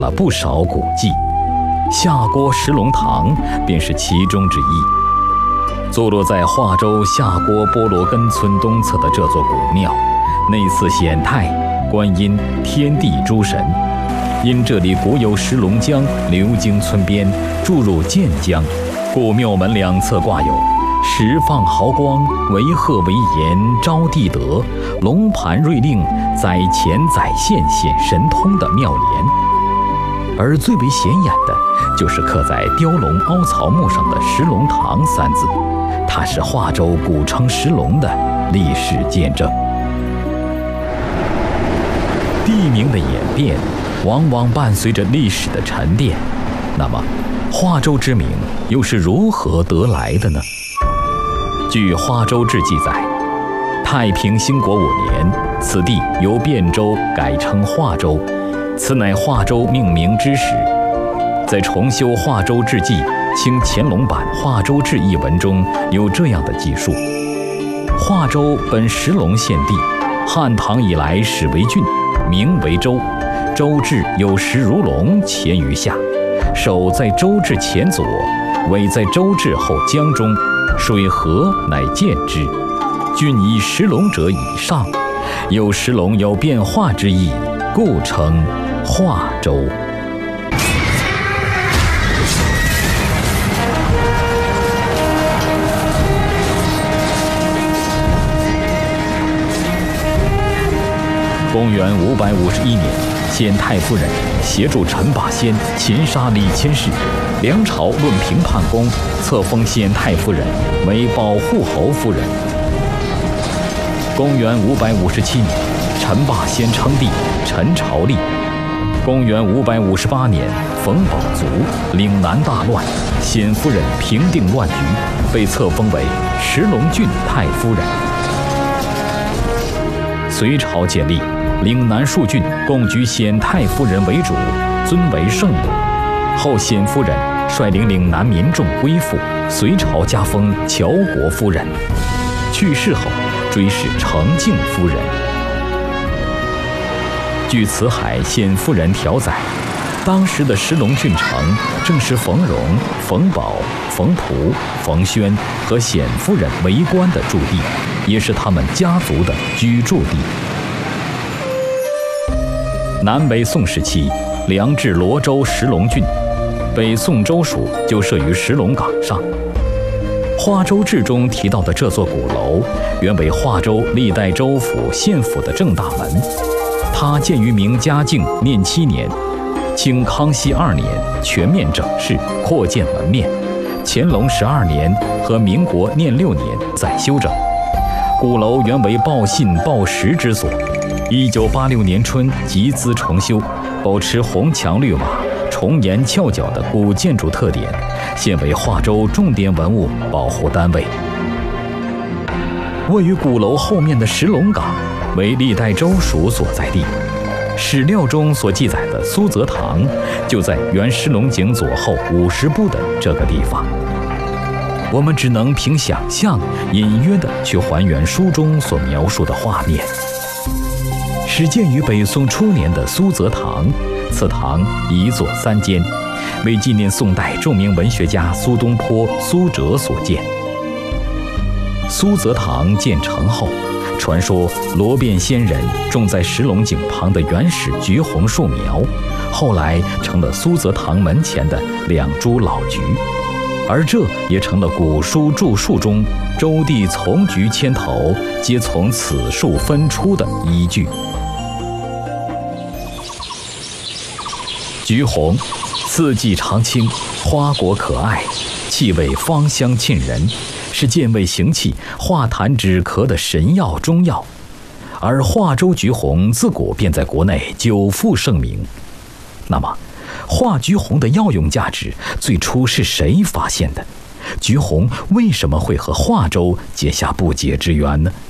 了不少古迹，下郭石龙堂便是其中之一。坐落在化州下郭波罗根村东侧的这座古庙，内祀显太、观音、天地诸神。因这里古有石龙江流经村边，注入建江，故庙门两侧挂有“石放毫光，为鹤为岩，招地德，龙盘瑞令，载前载现显神通”的庙联。而最为显眼的，就是刻在雕龙凹槽木上的石龙堂三字，它是化州古称石龙的历史见证。地名的演变往往伴随着历史的沉淀，那么化州之名又是如何得来的呢？据《化州志》记载，太平兴国5年，此地由汴州改称化州，此乃化州命名之始。在重修《化州志记》清乾隆版《化州志》一文中有这样的记述：化州本石龙县地，汉唐以来始为郡，名为州。州治有石如龙前于下，首在州治前左，尾在州治后江中，水河乃见之。郡以石龙者以上，有石龙有变化之意，故称化州。公元551年，显太夫人协助陈霸先擒杀李千世，梁朝论平叛功，册封显太夫人为保护侯夫人。公元557年，陈霸先称帝，陈朝立。公元558年，冯保卒岭南大乱，显夫人平定乱局，被册封为石龙郡太夫人。隋朝建立，岭南数郡共举显太夫人为主，尊为圣母。后显夫人率领岭南民众归附，隋朝加封乔国夫人。去世后追谥承敬夫人。据辞海显夫人条载，当时的石龙郡城正是冯荣、冯保、冯璞、冯宣和显夫人为官的驻地，也是他们家族的居住地。南北宋时期，梁至罗州石龙郡，北宋州署就设于石龙岗上。《化州志》中提到的这座鼓楼，原为化州历代州府、县府的正大门。它建于明嘉靖念7年，清康熙2年全面整饰，扩建门面。乾隆12年和民国念6年再修整。鼓楼原为报信报时之所，1986年春集资重修，保持红墙绿瓦、重檐翘角的古建筑特点，现为化州重点文物保护单位。位于鼓楼后面的石龙岗为历代州署所在地，史料中所记载的苏则堂就在原石龙井左后50步的这个地方。我们只能凭想象，隐约地去还原书中所描述的画面。始建于北宋初年的苏则堂，此堂一座3间，为纪念宋代著名文学家苏东坡、苏辙所建。苏则堂建成后，传说罗变仙人种在石龙井旁的原始橘红树苗，后来成了苏则堂门前的2株老橘，而这也成了古书注述中周地丛菊千头，皆从此树分出的依据。橘红，四季常青，花果可爱，气味芳香沁人，是健胃行气、化痰止咳的神药中药。而化州橘红自古便在国内久负盛名。那么，化橘红的药用价值最初是谁发现的？橘红为什么会和化州结下不解之缘呢？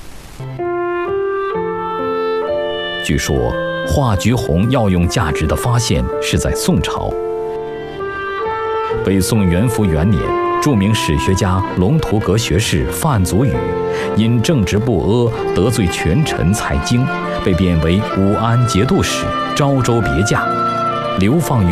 据说，化橘红药用价值的发现是在宋朝。北宋元符元年，著名史学家龙图阁学士范祖禹因正直不阿得罪权臣蔡京，被贬为武安节度使、昭州别驾。 流放于